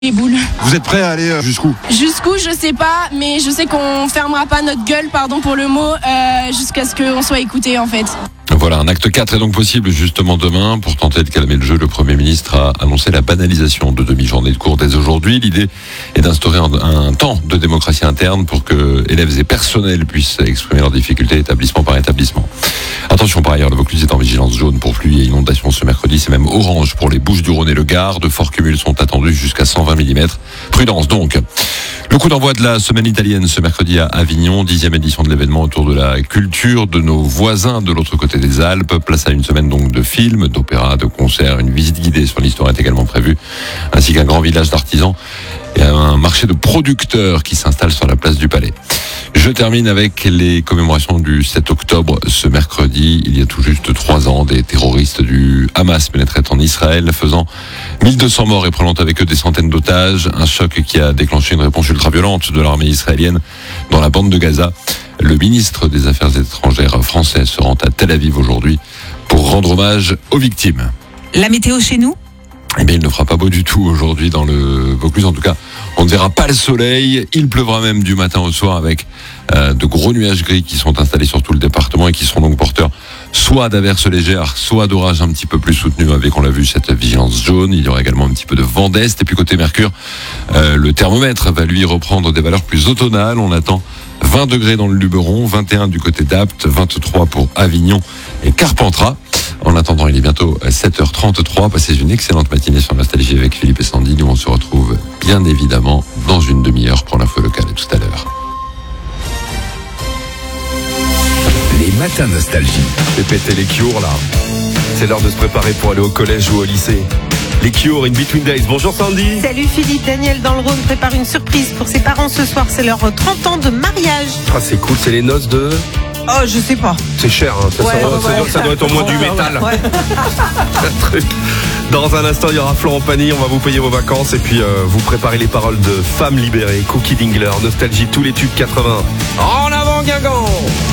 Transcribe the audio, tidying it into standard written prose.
Les boules. Vous êtes prêts à aller jusqu'où ? Jusqu'où, je sais pas, mais je sais qu'on fermera pas notre gueule, pardon pour le mot, jusqu'à ce qu'on soit écouté en fait. Voilà, un acte 4 est donc possible justement demain. Pour tenter de calmer le jeu, le Premier ministre a annoncé la banalisation de demi-journée de cours dès aujourd'hui. L'idée est d'instaurer un temps de démocratie interne pour que élèves et personnels puissent exprimer leurs difficultés établissement par établissement. Attention par ailleurs, le Vaucluse est en vigilance jaune pour pluie et inondation ce mercredi. C'est même orange pour les Bouches-du-Rhône et le Gard. De forts cumuls sont attendus jusqu'à 120 mm. Prudence donc. Le coup d'envoi de la semaine italienne ce mercredi à Avignon, 10e édition de l'événement autour de la culture de nos voisins de l'autre côté des Alpes. Place à une semaine donc de films, d'opéras, de concerts, une visite guidée sur l'histoire est également prévue, ainsi qu'un grand village d'artisans et un marché de producteurs qui s'installe sur la place du Palais. Je termine avec les commémorations du 7 octobre ce mercredi. Il y a tout juste 3 ans, des terroristes du Hamas pénétraient en Israël, faisant 1200 morts et prenant avec eux des centaines d'otages. Un choc qui a déclenché une réponse ultra-violente de l'armée israélienne dans la bande de Gaza. Le ministre des Affaires étrangères français se rend à Tel Aviv aujourd'hui pour rendre hommage aux victimes. La météo chez nous ? Eh bien, il ne fera pas beau du tout aujourd'hui dans le Vaucluse. En tout cas, on ne verra pas le soleil. Il pleuvra même du matin au soir avec de gros nuages gris qui sont installés sur tout le département et qui seront donc porteurs soit d'averses légères, soit d'orages un petit peu plus soutenus avec, on l'a vu, cette vigilance jaune. Il y aura également un petit peu de vent d'est. Et puis côté Mercure, le thermomètre va lui reprendre des valeurs plus automnales. On attend 20 degrés dans le Luberon, 21 du côté d'Apt, 23 pour Avignon et Carpentras. En attendant, il est bientôt 7h33. Passez une excellente matinée sur Nostalgie avec Philippe et Sandy. Nous, on se retrouve bien évidemment dans une demi-heure pour l'info locale. À tout à l'heure. Les matins Nostalgie. Fais péter les Cure là. C'est l'heure de se préparer pour aller au collège ou au lycée. Les Cure, In Between Days. Bonjour Sandy. Salut Philippe, Daniel dans le Rhône prépare une surprise pour ses parents ce soir. C'est leur 30 ans de mariage. Ah, c'est cool, c'est les noces de... Oh, je sais pas. C'est cher, hein. Ça doit être au moins du métal. Ouais. Dans un instant, il y aura Florent Pagny, on va vous payer vos vacances et puis vous préparez les paroles de Femmes libérées, Cookie Dingler, Nostalgie, tous les tubes 80. En avant Guingamp.